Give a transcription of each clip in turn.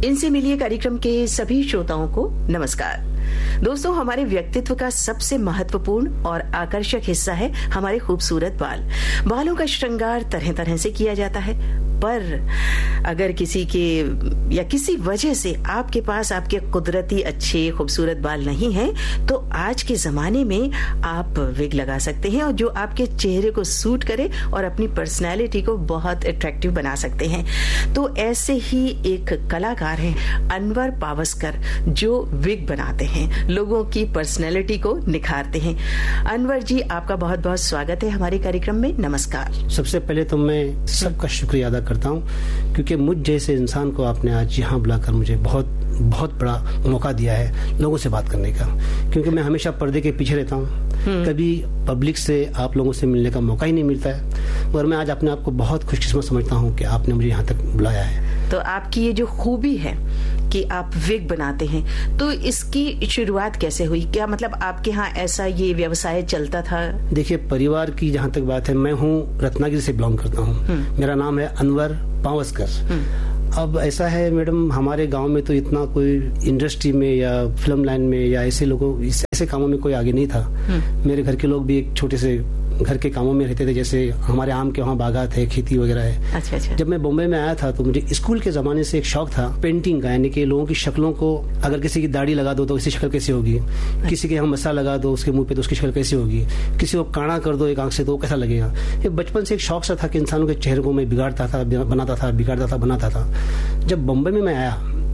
इनसे मिलिए कार्यक्रम के सभी श्रोताओं को नमस्कार। दोस्तों, हमारे व्यक्तित्व का सबसे महत्वपूर्ण और आकर्षक हिस्सा है हमारे खूबसूरत बाल। बालों का श्रृंगार तरह तरह से किया जाता है, पर अगर किसी के या किसी वजह से आपके पास आपके कुदरती अच्छे खूबसूरत बाल नहीं हैं, तो आज के जमाने में आप विग लगा सकते हैं और जो आपके चेहरे को सूट करे और अपनी पर्सनैलिटी को बहुत अट्रैक्टिव बना सकते हैं। तो ऐसे ही एक कलाकार हैं अनवर पावस्कर, जो विग बनाते हैं, लोगों की पर्सनैलिटी को निखारते हैं। अनवर जी, आपका बहुत बहुत स्वागत है हमारे कार्यक्रम में। नमस्कार। सबसे पहले तो मैं सबका शुक्रिया अदा करता हूँ, क्योंकि मुझ जैसे इंसान को आपने आज यहाँ बुलाकर मुझे बहुत बहुत बड़ा मौका दिया है लोगों से बात करने का, क्योंकि मैं हमेशा पर्दे के पीछे रहता हूँ। कभी पब्लिक से आप लोगों से मिलने का मौका ही नहीं मिलता है, और मैं आज अपने आप को बहुत खुशकिस्मत समझता हूँ कि आपने मुझे यहाँ तक बुलाया है। तो आपकी ये जो खूबी है कि आप विग बनाते हैं, तो इसकी शुरुआत कैसे हुई? क्या मतलब आपके यहाँ ऐसा ये व्यवसाय चलता था? देखिए, परिवार की जहाँ तक बात है, मैं हूँ रत्नागिरी से बिलोंग करता हूँ। मेरा नाम है अनवर पावस्कर। अब ऐसा है मैडम, हमारे गांव में तो इतना कोई इंडस्ट्री में या फिल्म लाइन में या ऐसे कामों में कोई आगे नहीं था। मेरे घर के लोग भी एक छोटे से घर के कामों में रहते थे, जैसे हमारे आम के वहाँ बागात है, खेती वगैरह है। अच्छा। जब मैं बॉम्बे में आया था तो मुझे स्कूल के जमाने से एक शौक था पेंटिंग का, यानी कि लोगों की शक्लों को, अगर किसी की दाढ़ी लगा दो तो उसकी शक्ल कैसी होगी, किसी के यहाँ मसा लगा दो उसके मुंह पे तो उसकी शक्ल कैसी होगी, किसी को काना कर दो एक आंख से तो वो कैसा लगेगा। ये बचपन से एक शौक सा था कि इंसानों के चेहरे को मैं बिगाड़ता था, बनाता था, बिगाड़ता था, बनाता था। जब बॉम्बे में मैं आया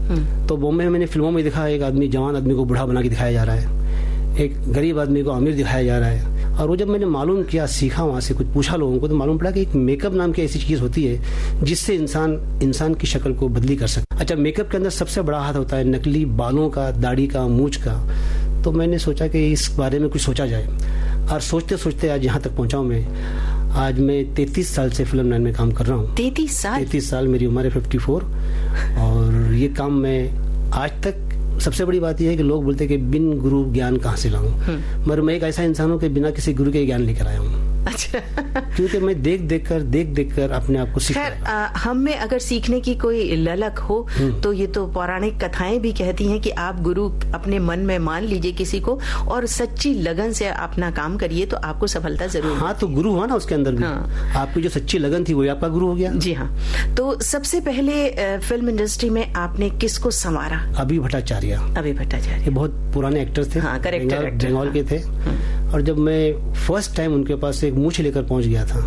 तो बॉम्बे में मैंने फिल्मों में देखा एक आदमी, जवान आदमी को बूढ़ा बना के दिखाया जा रहा है, एक गरीब आदमी को अमीर दिखाया जा रहा है। और वो जब मैंने मालूम किया, सीखा, वहां से कुछ पूछा लोगों को, तो मालूम पड़ा कि एक मेकअप नाम की ऐसी चीज होती है जिससे इंसान की शक्ल को बदली कर सकता है। अच्छा, मेकअप के अंदर सबसे बड़ा हाथ होता है नकली बालों का, दाढ़ी का, मूंछ का। तो मैंने सोचा कि इस बारे में कुछ सोचा जाए, और सोचते सोचते आज यहाँ तक पहुंचा हूं मैं। आज मैं 33 साल से फिल्म लाइन में काम कर रहा हूँ। 33 साल मेरी उम्र है, 54। और ये काम मैं आज तक, सबसे बड़ी बात यह है कि लोग बोलते हैं कि बिन गुरु ज्ञान कहाँ से लाऊं, मगर मैं एक ऐसा इंसान हूं कि बिना किसी गुरु के ज्ञान लेकर आया हूँ। अच्छा। क्योंकि मैं देख कर अपने आप को सीखा। हम में अगर सीखने की कोई ललक हो तो ये तो पौराणिक कथाएं भी कहती हैं कि आप गुरु अपने मन में मान लीजिए किसी को, और सच्ची लगन से अपना काम करिए तो आपको सफलता जरूर। हाँ, तो गुरु हुआ ना उसके अंदर भी। हाँ। आपकी जो सच्ची लगन थी वही आपका गुरु हो गया। जी हाँ। तो सबसे पहले फिल्म इंडस्ट्री में आपने किसको संवारा? अभय भट्टाचार्य। ये बहुत पुराने एक्टर थे। हाँ, बंगाल के थे। और जब मैं फर्स्ट टाइम उनके पास एक मूंछ लेकर पहुंच गया था,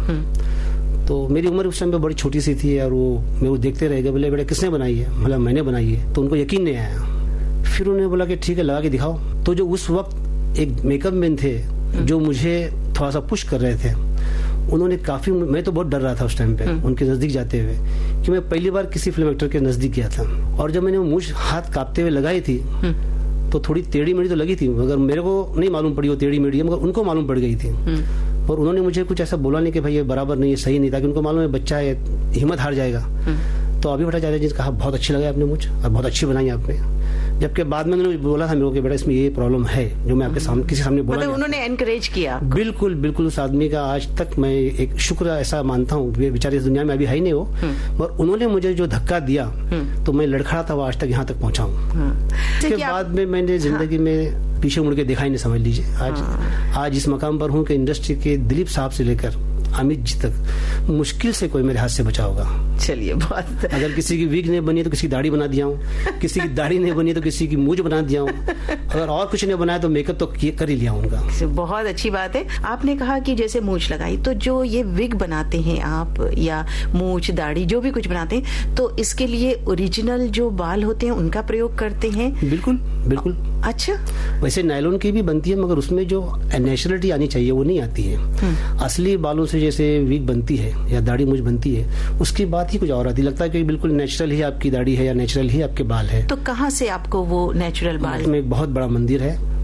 तो मेरी उम्र उस टाइम पे बड़ी छोटी सी थी, और वो देखते रह गए, बोले बेटा किसने बनाई है? बोला मैंने बनाई है। तो उनको यकीन नहीं आया। फिर उन्होंने बोला कि ठीक है, लगा के दिखाओ। तो जो उस वक्त एक मेकअप मैन थे जो मुझे थोड़ा सा पुश कर रहे थे, उन्होंने काफी, मैं तो बहुत डर रहा था उस टाइम पे उनके नजदीक जाते हुए, कि मैं पहली बार किसी फिल्म एक्टर के नजदीक गया था। और जब मैंने वो मूंछ हाथ कांपते हुए लगाई थी तो थोड़ी टेढ़ी मेढ़ी तो लगी थी, मगर मेरे को नहीं मालूम पड़ी वो टेढ़ी मेढ़ी है, मगर उनको मालूम पड़ गई थी। और उन्होंने मुझे कुछ ऐसा बोला नहीं कि भाई ये बराबर नहीं है, सही नहीं था, कि उनको मालूम है बच्चा है, हिम्मत हार जाएगा। तो अभय भट्टाचार्य जी ने कहा बहुत अच्छी लगा आपने मुझे, और बहुत अच्छी बनाई आपने। जबकि बाद में उन्होंने बोला था मेरे को कि बेटा इसमें ये प्रॉब्लम है, जो मैं आपके सामने किसी सामने बोला। मतलब उन्होंने एनकरेज किया। बिल्कुल उस आदमी का आज तक मैं एक शुक्र ऐसा मानता हूँ। बेचारे इस दुनिया में अभी है ही नहीं वो, और उन्होंने मुझे जो धक्का दिया तो मैं लड़खड़ा था, वो आज तक यहाँ तक पहुंचा हूँ। उसके बाद में मैंने जिंदगी में पीछे मुड़ के देखा ही नहीं, समझ लीजिए। आज इस मकाम पर हूँ कि इंडस्ट्री के दिलीप साहब से लेकर अमित जी तक मुश्किल से कोई मेरे हाथ से बचा होगा। चलिए, बहुत। अगर किसी की विग नहीं बनी तो किसी की दाढ़ी बना दिया हूँ, किसी की दाढ़ी नहीं बनी तो किसी की मूंछ बना दिया हूँ, अगर और कुछ नहीं बनाया तो मेकअप तो कर ही लिया उनका। बहुत अच्छी बात है। आपने कहा कि जैसे मूंछ लगाई, तो जो ये विग बनाते हैं आप, या मूंछ, दाढ़ी, जो भी कुछ बनाते हैं, तो इसके लिए ओरिजिनल जो बाल होते हैं उनका प्रयोग करते हैं? बिल्कुल। अच्छा। वैसे नायलॉन की भी बनती है, मगर उसमें जो नेचुरलिटी आनी चाहिए वो नहीं आती है। असली बालों से जैसे विग बनती है या दाढ़ी मूंछ बनती है, उसकी बात ही कुछ और आती। लगता है कि बिल्कुल नेचुरल ही आपकी दाढ़ी है या नेचुरल ही आपके बाल है। तो कहाँ से आपको वो नेचुरल बाल? में एक बहुत बड़ा मंदिर है,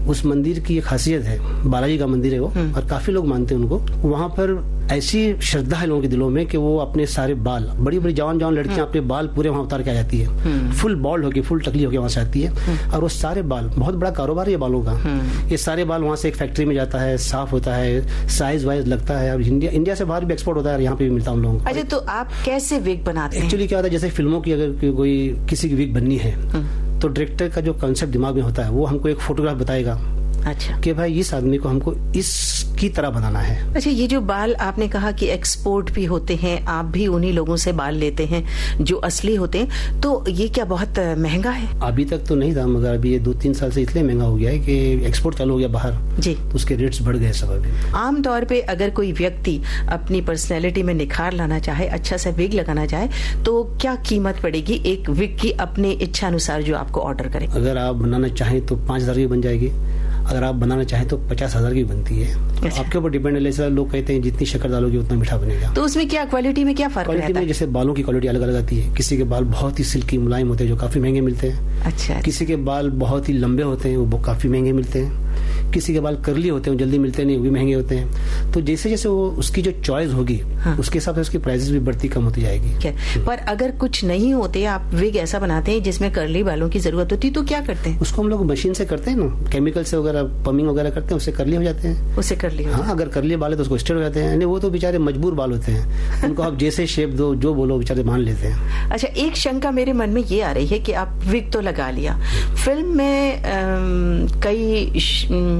उस मंदिर की एक खासियत है, बालाजी का मंदिर है वो, और काफी लोग मानते हैं उनको। वहाँ पर ऐसी श्रद्धा है लोगों के दिलों में कि वो अपने सारे बाल, बड़ी बड़ी जवान जवान लड़कियां अपने बाल पूरे वहाँ उतार के आ जाती है, फुल बॉल्ड होके, फुल टकली होके वहाँ से आती है, और वो सारे बाल, बहुत बड़ा कारोबार है ये बालों का। ये सारे बाल वहाँ से एक फैक्ट्री में जाता है, साफ होता है, साइज वाइज लगता है, और इंडिया से बाहर भी एक्सपोर्ट होता है, यहाँ पे भी मिलता है हम लोगों को। अच्छा, तो आप कैसे विग बनाते हैं? एक्चुअली क्या होता है, जैसे फिल्मों की अगर कोई किसी की विग बननी है तो डायरेक्टर का जो कॉन्सेप्ट दिमाग में होता है वो हमको एक फोटोग्राफ बताएगा। अच्छा, कि भाई इस आदमी को हमको इसकी तरह बनाना है। अच्छा, ये जो बाल आपने कहा कि एक्सपोर्ट भी होते हैं, आप भी उन्हीं लोगों से बाल लेते हैं जो असली होते हैं, तो ये क्या बहुत महंगा है? अभी तक तो नहीं था, मगर अभी ये 2-3 साल से इसलिए महंगा हो गया है कि एक्सपोर्ट चालू हो गया बाहर जी, तो उसके रेट्स बढ़ गए सब। अभी आमतौर पे अगर कोई व्यक्ति अपनी पर्सनैलिटी में निखार लाना चाहे, अच्छा सा विग लगाना चाहे, तो क्या कीमत पड़ेगी एक विग की अपने इच्छा अनुसार जो आपको ऑर्डर करे? अगर आप बनाना चाहें तो 5,000 की बन जाएगी, अगर आप बनाना चाहें तो 50,000 की बनती है। अच्छा। आपके ऊपर डिपेंड है, जैसा लोग कहते हैं जितनी शक्कर डालोगे उतना मीठा बनेगा। तो उसमें क्या क्वालिटी में क्या फर्क रहता है? क्वालिटी में जैसे बालों की क्वालिटी अलग अलग आती है। किसी के बाल बहुत ही सिल्की मुलायम होते हैं जो काफी महंगे मिलते हैं। अच्छा। किसी के बाल बहुत ही लंबे होते हैं, वो काफी महंगे मिलते हैं। किसी के बाल करली होते हैं, जल्दी मिलते नहीं, वो भी महंगे होते हैं। तो जैसे जैसे वो उसकी जो चॉइस होगी, हाँ, उसके हिसाब से उसकी प्राइसेस भी बढ़ती कम होती जाएगी। पर अगर कुछ नहीं होते, आप विग ऐसा बनाते हैं जिसमें करली बालों की जरूरत होती, तो क्या करते हैं? उसको हम लोग मशीन से करते हैं ना, केमिकल से वगैरह, पमिंग वगैरह करते हैं, उससे करली हो जाते हैं। उससे करली? हाँ, अगर करली बाल है तो उसको स्ट्रेट हो जाते हैं। वो तो बेचारे मजबूर बाल होते हैं, उनको आप जैसे शेप दो, जो बोलो, बेचारे मान लेते हैं। अच्छा, एक शंका मेरे मन में ये आ रही है कि आप विग तो लगा लिया, फिल्म में कई